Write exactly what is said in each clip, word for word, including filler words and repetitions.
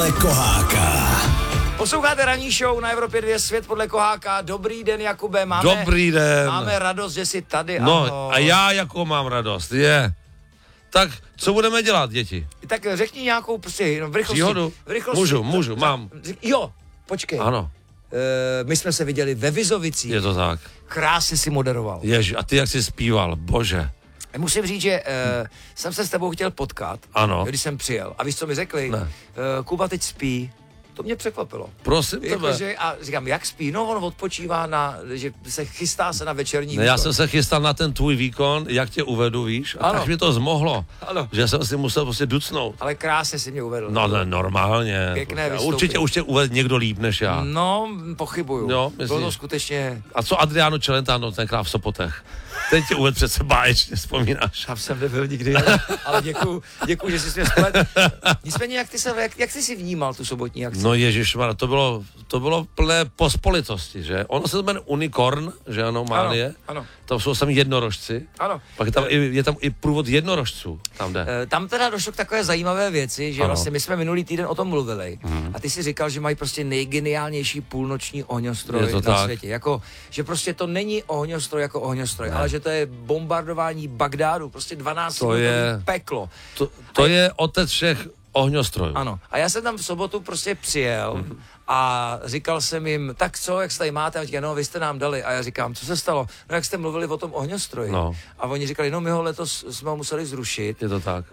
Koháka. Posloucháte ranní show na Evropě dva, Svět podle Koháka. Dobrý den, Jakube. Máme, Dobrý den. Máme radost, že jsi tady. No Ahoj. a já jako mám radost, je. Tak co budeme dělat, děti? Tak řekni nějakou prostě no, v rychlosti. Příhodu? V rychlosti. Můžu, můžu, mám. Jo, počkej. Ano, E, my jsme se viděli ve Vizovicích. je to tak. Krásně si moderoval. Ježi, a ty jak jsi zpíval, bože. Musím říct, že e, jsem se s tebou chtěl potkat, Ano. když jsem přijel. A víš, co mi řekli? Ne. E, Kuba teď spí. To mě překvapilo. Prosím tebe. Jako, že, a říkám, jak spí? No, on odpočívá na, že se chystá se na večerní Ne, já výkon. jsem se chystal na ten tvůj výkon, jak tě uvedu, víš? A Ano. tak mi to zmohlo, Ano. že jsem si musel prostě ducnout. Ale krásně si mě uvedl. No ne, normálně. Pěkné Prostě. vystoupení. Určitě už tě uvedl někdo líp než já. No, pochybuju. Jo, Bylo myslíš? to skutečně... A co Adriano Celentano tenkrát v Sopotech? Ten tě uvedl přece báječně, vzpomínáš? Tam jsem nebyl nikdy, ale děkuju, děkuju, že jsi mě splet. Nicméně, jak ty, se, jak, jak ty si vnímal tu sobotní akci? No ježišmar, to bylo, to bylo plné pospolitosti, že? Ono se to jmenuje Unicorn, že ano, Málie? ano. Tam jsou sami jednorožci. Ano. Pak je tam, i, je tam i průvod jednorožců, tam jde. E, Tam teda došlo k takové zajímavé věci, že Ano. vlastně my jsme minulý týden o tom mluvili a ty si říkal, že mají prostě nejgeniálnější půlnoční ohňostroj Je to na tak. světě. Jako, že prostě to není ohňostroj jako ohňostroj, Ne. ale že to je bombardování Bagdádu, prostě dvanáct To je- peklo. To, to je otec všech ohňostrojů. Ano. A já jsem tam v sobotu prostě přijel mm. a říkal jsem jim, tak co, jak se tady máte? A říkali, no, vy jste nám dali. A já říkám, co se stalo? No, jak jste mluvili o tom ohňostroji. No. A oni říkali, no, my ho letos jsme ho museli zrušit, Je to tak.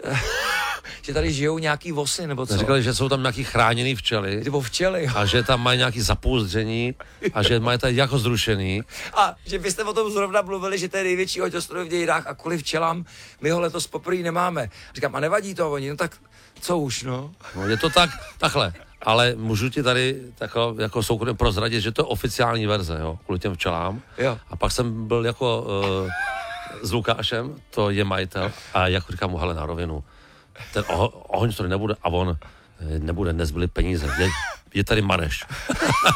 že tady žijou nějaký vosy, nebo co? Říkali, že jsou tam nějaký chráněný včely Nebo včely. a že tam mají nějaký zapouzdření a že mají tady jako zrušený. A že byste o tom zrovna mluvili, že to je největší ohňostroj v dějinách a kvůli včelám my ho letos poprvé nemáme. Říkám, a nevadí to oni? No tak co už, no? No, je to tak, takhle. Ale můžu ti tady tako, jako soukromně prozradit, že to je oficiální verze, jo, kvůli těm včelám. Jo. A pak jsem byl jako uh, s Lukášem, to je majitel, a jako říkám mu, hele, na rovinu, ten oh, ohňostroj nebude, a on, nebude, dnes byly peníze, je, je tady Mareš.